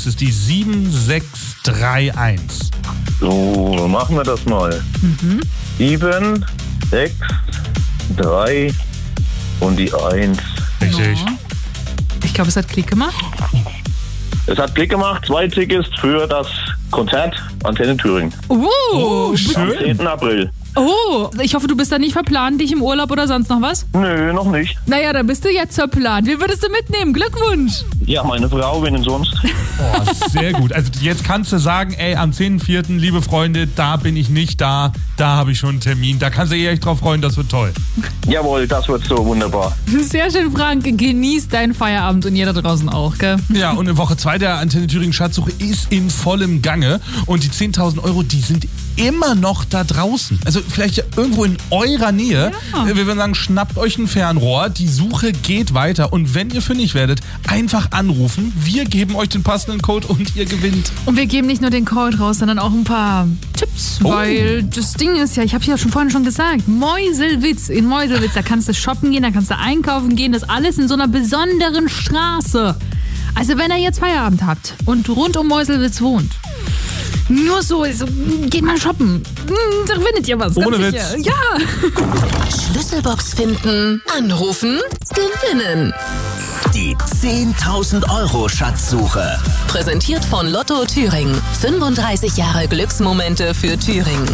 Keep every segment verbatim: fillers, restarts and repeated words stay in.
ist die sieben sechs drei eins. So, machen wir das mal. Mhm. sieben, sechs, drei und die eins. Richtig. Ja. Ich glaube, es hat Klick gemacht. Es hat Klick gemacht, zwei Tickets für das Konzert Antenne Thüringen. Oh, Oh, Am schön. zehnten April. oh, ich hoffe, du bist da nicht verplant, dich im Urlaub oder sonst noch was? Nö, noch nicht. Naja, da bist du jetzt verplant. Wie würdest du mitnehmen? Glückwunsch. Ja, meine Frau, wenn denn sonst. Oh, sehr gut. Also jetzt kannst du sagen, ey, am zehnten vierten, liebe Freunde, da bin ich nicht da. Da habe ich schon einen Termin. Da kannst du dich echt drauf freuen, das wird toll. Jawohl, das wird so wunderbar. Sehr schön, Frank. Genieß deinen Feierabend und jeder draußen auch, gell? Ja, und in Woche zwei der Antenne Thüringen Schatzsuche ist in vollem Gange. Und die zehntausend Euro, die sind immer noch da draußen. Also vielleicht irgendwo in eurer Nähe. Ja. Wir würden sagen, schnappt euch ein Fernrohr. Die Suche geht weiter. Und wenn ihr fündig werdet, einfach anrufen. Wir geben euch den passenden Code und ihr gewinnt. Und wir geben nicht nur den Code raus, sondern auch ein paar Tipps, Oh. weil das Ding ist ja, ich habe ja schon vorhin schon gesagt, Meuselwitz. In Meuselwitz, da kannst du shoppen gehen, da kannst du einkaufen gehen, das alles in so einer besonderen Straße. Also wenn ihr jetzt Feierabend habt und rund um Meuselwitz wohnt, nur so, so geht mal shoppen. Hm, da findet ihr was. Ohne ganz Witz. sicher. Ja. Schlüsselbox finden, anrufen, gewinnen. Die zehntausend Euro Schatzsuche. Präsentiert von Lotto Thüringen. fünfunddreißig Jahre Glücksmomente für Thüringen.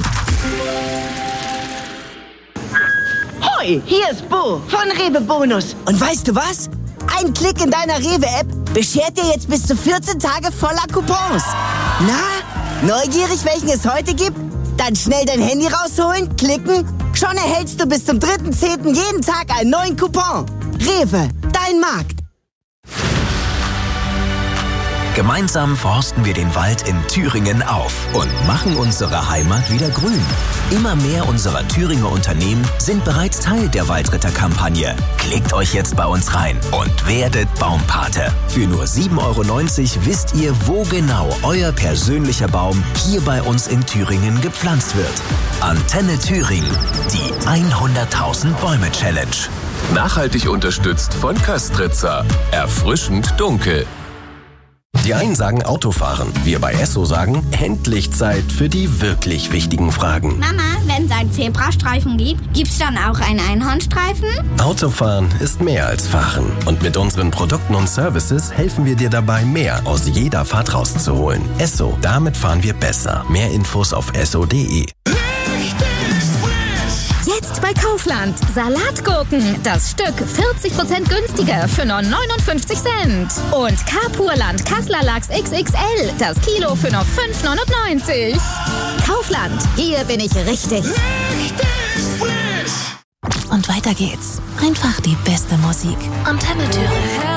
Hoi, hier ist Bo von Rewe Bonus. Und weißt du was? Ein Klick in deiner Rewe-App beschert dir jetzt bis zu vierzehn Tage voller Coupons. Na, neugierig, welchen es heute gibt? Dann schnell dein Handy rausholen, klicken. Schon erhältst du bis zum dritten zehnten jeden Tag einen neuen Coupon. Rewe, dein Markt. Gemeinsam forsten wir den Wald in Thüringen auf und machen unsere Heimat wieder grün. Immer mehr unserer Thüringer Unternehmen sind bereits Teil der Waldritter-Kampagne. Klickt euch jetzt bei uns rein und werdet Baumpate. Für nur sieben Euro neunzig wisst ihr, wo genau euer persönlicher Baum hier bei uns in Thüringen gepflanzt wird. Antenne Thüringen, die hunderttausend Bäume Challenge. Nachhaltig unterstützt von Köstritzer. Erfrischend dunkel. Die einen sagen Autofahren, wir bei Esso sagen, endlich Zeit für die wirklich wichtigen Fragen. Mama, wenn es einen Zebrastreifen gibt, gibt's dann auch einen Einhornstreifen? Autofahren ist mehr als Fahren. Und mit unseren Produkten und Services helfen wir dir dabei, mehr aus jeder Fahrt rauszuholen. Esso, damit fahren wir besser. Mehr Infos auf esso punkt de. Jetzt bei Kaufland. Salatgurken. Das Stück vierzig Prozent günstiger für nur neunundfünfzig Cent. Und Carpurland Kassler Lachs X X L. Das Kilo für nur fünf neunundneunzig. Kaufland. Hier bin ich richtig. Und weiter geht's. Einfach die beste Musik. Antenne Thüringen.